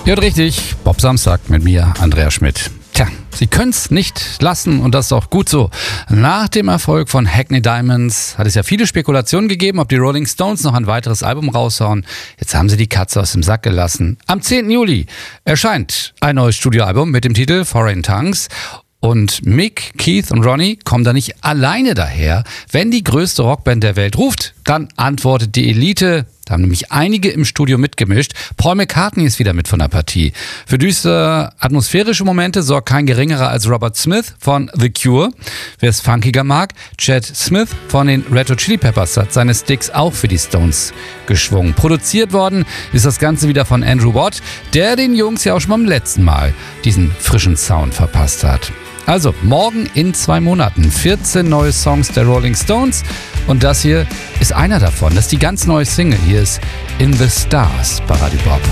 Hört richtig, Bob Samstag mit mir, Andreas Schmidt. Tja, sie können's nicht lassen und das ist auch gut so. Nach dem Erfolg von Hackney Diamonds hat es ja viele Spekulationen gegeben, ob die Rolling Stones noch ein weiteres Album raushauen. Jetzt haben sie die Katze aus dem Sack gelassen. Am 10. Juli erscheint ein neues Studioalbum mit dem Titel Foreign Tongues. Und Mick, Keith und Ronnie kommen da nicht alleine daher. Wenn die größte Rockband der Welt ruft, dann antwortet die Elite. Da haben nämlich einige im Studio mitgemischt. Paul McCartney ist wieder mit von der Partie. Für düstere atmosphärische Momente sorgt kein geringerer als Robert Smith von The Cure. Wer es funkiger mag, Chad Smith von den Red Hot Chili Peppers hat seine Sticks auch für die Stones geschwungen. Produziert worden ist das Ganze wieder von Andrew Watt, der den Jungs ja auch schon beim letzten Mal diesen frischen Sound verpasst hat. Also, morgen in 2 Monaten 14 neue Songs der Rolling Stones und das hier ist einer davon. Das ist die ganz neue Single. Hier ist In the Stars bei Radio Bob.